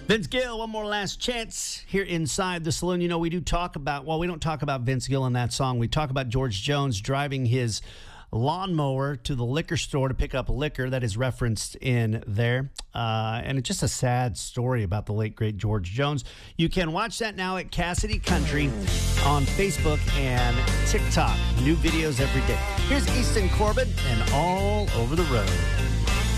Vince Gill, one more last chance here inside the saloon. You know, we don't talk about Vince Gill in that song. We talk about George Jones driving his lawnmower to the liquor store to pick up liquor that is referenced in there. And it's just a sad story about the late, great George Jones. You can watch that now at Cassidy Country on Facebook and TikTok. New videos every day. Here's Easton Corbin and All Over the Road.